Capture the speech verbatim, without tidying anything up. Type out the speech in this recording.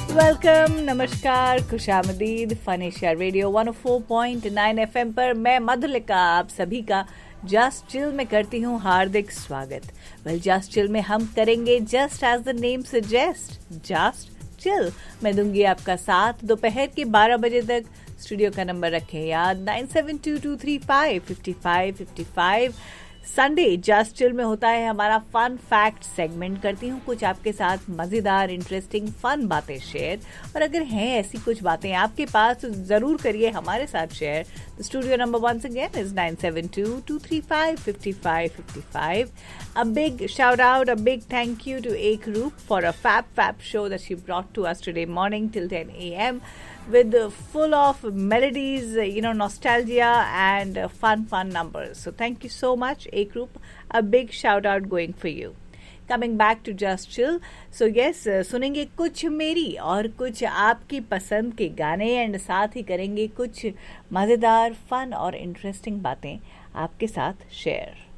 Welcome, नमस्कार, खुशामदीद। Fun Asia radio one O four point nine FM पर मैं मधुलिका आप सभी का जस्ट चिल में करती हूँ हार्दिक स्वागत। वेल, जस्ट चिल में हम करेंगे just as the name suggest, just chill. मैं दूंगी आपका साथ दोपहर के बारह बजे तक। स्टूडियो का नंबर रखें याद nine seven to to three five fifty five fifty five. Sunday just chill में होता है हमारा फन फैक्ट सेगमेंट। करती हूँ कुछ आपके साथ मजेदार इंटरेस्टिंग फन बातें शेयर, और अगर हैं ऐसी कुछ बातें आपके पास तो जरूर करिए हमारे साथ share. The studio number once again is nine seven to to three five fifty five fifty five. A big shout out, a big thank you to Ekroop for a fab fab show that she brought to us today morning till ten a.m. with uh, full of melodies, uh, you know, nostalgia and uh, fun, fun numbers. So thank you so much, Ekroop. A big shout out going for you. Coming back to Just Chill. So yes, uh, सुनेंगे कुछ मेरी और कुछ आपकी पसंद के गाने, and साथ ही करेंगे कुछ मज़ेदार, फन और इंटरेस्टिंग बातें आपके साथ शेयर.